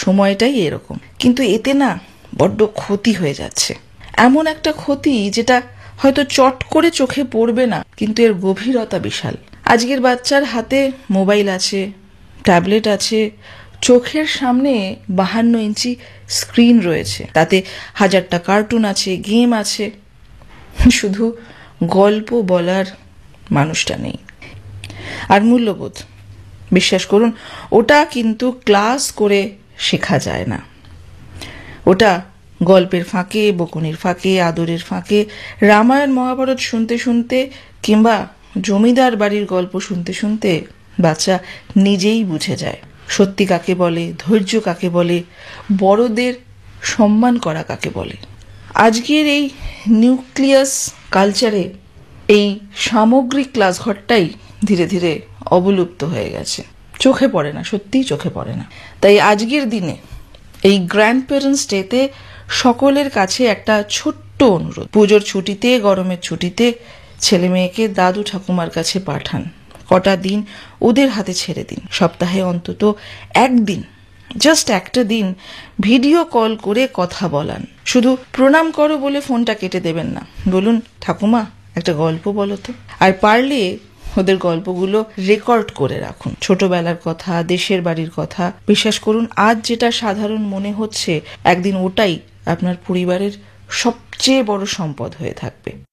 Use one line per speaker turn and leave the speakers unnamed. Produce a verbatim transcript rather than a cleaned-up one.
সময়টাই এরকম। কিন্তু এতে না বড্ড ক্ষতি হয়ে যাচ্ছে, এমন একটা ক্ষতি যেটা হয়তো চট করে চোখে পড়বে না, কিন্তু এর গভীরতা বিশাল। আজকের বাচ্চার হাতে মোবাইল আছে, ট্যাবলেট আছে, চোখের সামনে বাহান্ন ইঞ্চি স্ক্রিন রয়েছে, তাতে হাজারটা কার্টুন আছে, গেম আছে, শুধু গল্প বলার মানুষটা নেই। আর মূল্যবোধ, বিশ্বাস করুন, ওটা কিন্তু ক্লাস করে শেখা যায় না। ওটা গল্পের ফাঁকে, বকুনির ফাঁকে, আদরের ফাঁকে, রামায়ণ মহাভারত শুনতে শুনতে কিংবা জমিদার বাড়ির গল্প শুনতে শুনতে বাচ্চা নিজেই বুঝে যায় সত্যি কাকে বলে, ধৈর্য কাকে বলে, বড়দের সম্মান করা কাকে বলে। আজকের এই নিউক্লিয়াস কালচারে এই সামগ্রিক ক্লাসঘরটাই ধীরে ধীরে অবলুপ্ত হয়ে গেছে, চোখে পড়ে না, সত্যিই চোখে পড়ে না। তাই আজকের দিনে এই গ্র্যান্ড প্যারেন্টস ডেতে সকলের কাছে একটা ছোট্ট অনুরোধ, পুজোর ছুটিতে, গরমের ছুটিতে ছেলে মেয়েকে দাদু ঠাকুমার কাছে পাঠান, কটা দিন ওদের হাতে ছেড়ে দিন, সপ্তাহে অন্তত একদিন, জাস্ট একটা দিন ভিডিও কল করে কথা বলান। শুধু প্রণাম করো বলে ফোনটা কেটে দেবেন না, বলুন ঠাকুমা একটা গল্প বলো তো। আর পারলে ওদের গল্পগুলো রেকর্ড করে রাখুন, ছোটবেলার কথা, দেশের বাড়ির কথা। বিশ্বাস করুন, আজ যেটা সাধারণ মনে হচ্ছে, একদিন ওটাই আপনার পরিবারের সবচেয়ে বড় সম্পদ হয়ে থাকবে।